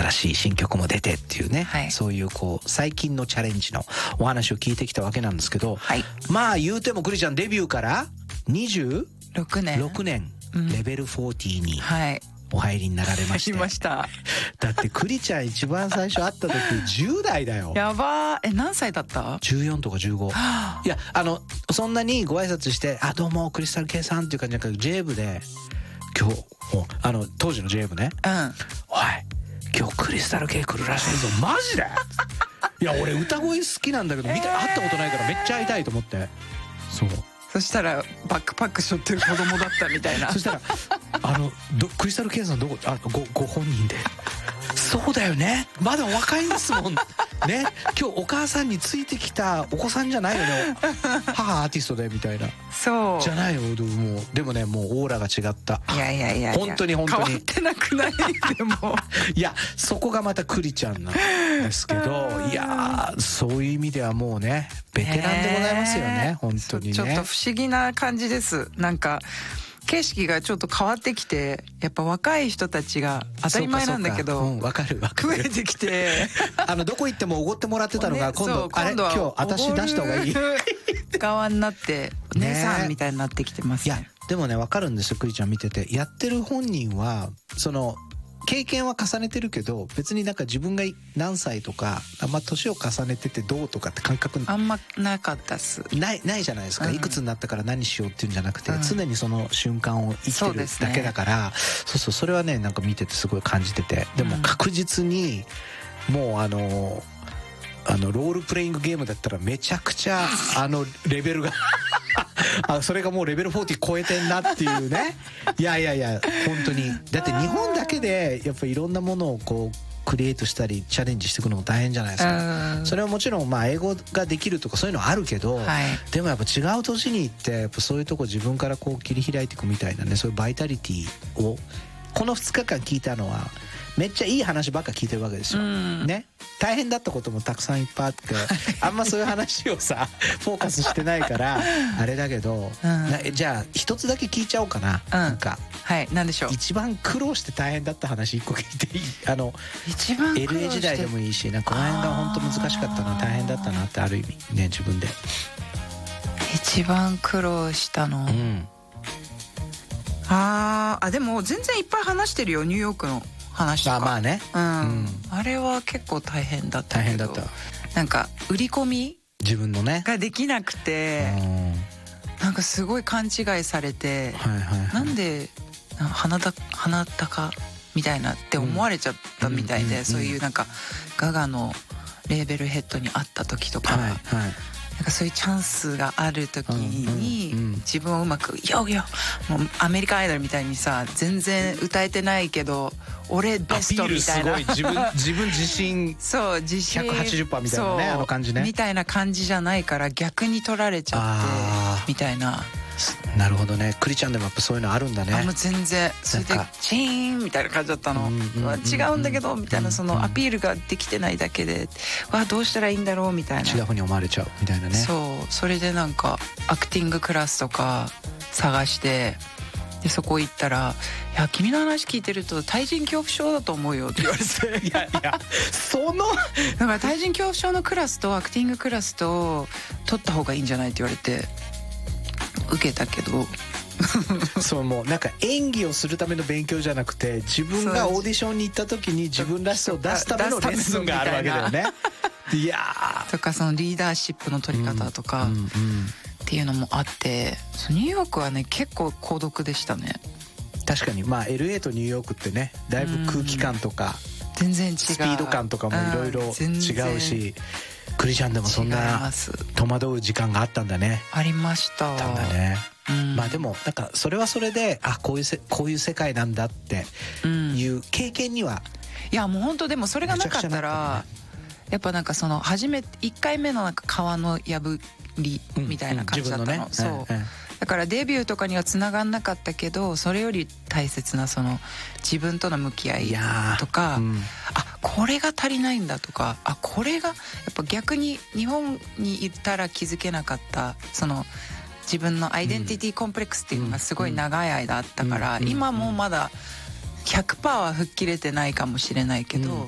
新しい新曲も出てっていうね、 はい、 そういうこう最近のチャレンジのお話を聞いてきたわけなんですけど、 はい、 まあ言うてもクリちゃんデビューから26年、レベル40にお入りになられまして、 ました。 だってクリちゃん一番最初会った時10代だよ。 やばー。何歳だった？ 14とか15。いやそんなにご挨拶して「あどうもクリスタル K さん」っていう感じじゃなくて J 部で今日当時の J 部ね、おい今日クリスタル K 来るらしいぞマジでいや俺歌声好きなんだけど会ったことないからめっちゃ会いたいと思って。 そしたらバックパック背負ってる子供だったみたいな。 そしたらクリスタル K さんどこご本人でそうだよねまだお若いんですもんね。今日お母さんについてきたお子さんじゃないよね母アーティストでみたいな。 そうじゃないよ。でもねもうオーラが違った。 いや本当に変わってなくないでもいやそこがまたクリちゃんなんですけどいやそういう意味ではもうねベテランでございますよね本当にね。 ちょっと不思議な感じです。なんか景色がちょっと変わってきてやっぱ若い人たちが当たり前なんだけどわかる増えてきてどこ行ってもおごってもらってたのが今度今日私出した方がいい側になってお姉さんみたいになってきてますね。 いやでもねわかるんですよクリちゃん見てて。やってる本人は経験は重ねてるけど別になんか自分が何歳とか年を重ねててどうとかって感覚あんまなかったっす。 ないじゃないですか、いくつになったから何しようっていうんじゃなくて、常にその瞬間を生きてるだけだから、そうそれはねなんか見ててすごい感じてて。でも確実にもうロールプレイングゲームだったらめちゃくちゃレベルがそれがもうレベル40超えてんなっていうね。いや本当にだって日本だけでやっぱいろんなものをこうクリエイトしたりチャレンジしていくのも大変じゃないですか。それはもちろん英語ができるとかそういうのはあるけど、でもやっぱ違う年に行ってやっぱそういうとこ自分からこう切り開いていくみたいなね、そういうバイタリティをこの2日間聞いたのはめっちゃいい話ばっか聞いてるわけですよ、ね。大変だったこともたくさんいっぱいあってあんまそういう話をさフォーカスしてないからあれだけど、じゃあ一つだけ聞いちゃおうかな。なんか何でしょう。 一番苦労して大変だった話一個聞いていい？ 一番苦労して LA 時代でもいいし、なんかこの辺が本当難しかったな大変だったなってある意味ね自分で一番苦労したの、でも全然いっぱい話してるよニューヨークの話とか。 まあね、 あれは結構大変だったけど、なんか売り込み自分のねができなくて、なんかすごい勘違いされて、なんで鼻高みたいなって思われちゃったみたいで、そういうなんかガガのレーベルヘッドに会った時とか、なんかそういうチャンスがある時に自分をうまく「よよもうアメリカンアイドルみたいにさ全然歌えてないけど俺ベスト」みたいな、 自分自信そう自信 180% みたいなね感じねみたいな感じじゃないから逆に取られちゃってみたいな。 なるほどね。クリちゃんでもやっぱそういうのあるんだね。 もう全然それでチーンみたいな感じだったの。違うんだけどみたいな、そのアピールができてないだけでどうしたらいいんだろうみたいな、 違うふうに思われちゃうみたいなね。 それでなんかアクティングクラスとか探して、でそこ行ったら「いや君の話聞いてると対人恐怖症だと思うよ」って言われていやだから対人恐怖症のクラスとアクティングクラスと取った方がいいんじゃないって言われて受けたけどそうもうなんか演技をするための勉強じゃなくて、自分がオーディションに行った時に自分らしさを出すためのレッスンがあるわけだよね。いやとかそのリーダーシップの取り方とかっていうのもあって、ニューヨークはね結構孤独でしたね。 確かにLA とニューヨークってねだいぶ空気感とか全然違う、 スピード感とかもいろいろ違うし、クリちゃんでもそんな戸惑う時間があったんだね。 ありました。 ね。でもなんかそれはそれでこういう世界なんだっていう経験には、 いやもう本当でもそれがなかったらやっぱなんかその1回目のなんか皮の破りみたいな感じだったの。そうだからデビューとかにはつながんなかったけど、それより大切なその自分との向き合いとか、これが足りないんだとか、これがやっぱ逆に日本にいたら気づけなかったその自分のアイデンティティコンプレックスっていうのがすごい長い間あったから、今もまだ 100% は吹っ切れてないかもしれないけど、